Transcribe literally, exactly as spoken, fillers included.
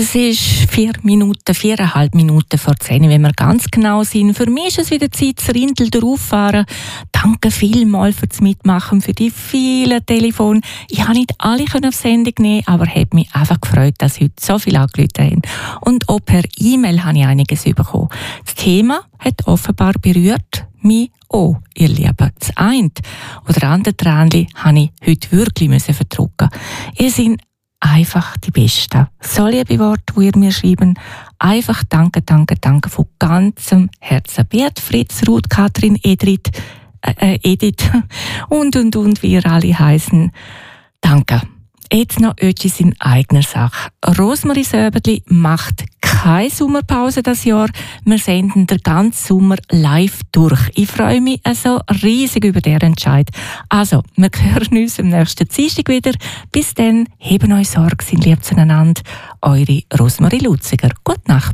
Es ist vier Minuten, viereinhalb Minuten vor zehn, wenn wir ganz genau sind. Für mich ist es wieder Zeit, das Rindl durchfahren. Danke vielmals für das Mitmachen, für die vielen Telefone. Ich konnte nicht alle auf Sendung nehmen, aber habe mich einfach gefreut, dass heute so viele angerufen haben. Und auch per E-Mail habe ich einiges bekommen. Das Thema hat offenbar berührt mich auch, ihr Lieben. Das eine oder andere Tränchen habe ich heute wirklich verdrücken. Ihr seid einfach die Besten. So liebe Worte, die ihr mir schreiben. Einfach danke, danke, danke von ganzem Herzen. Beat, Fritz, Ruth, Katrin, Edith, äh, Edith und, und, und, wie ihr alle heißen. Danke. Jetzt noch etwas in eigener Sache. Rosmarie Söberli macht keine Sommerpause das Jahr. Wir senden den ganzen Sommer live durch. Ich freue mich also riesig über diesen Entscheid. Also, wir hören uns am nächsten Dienstag wieder. Bis dann, heben euch Sorge, sind lieb zueinander. Eure Rosmarie Lutziger. Gute Nacht.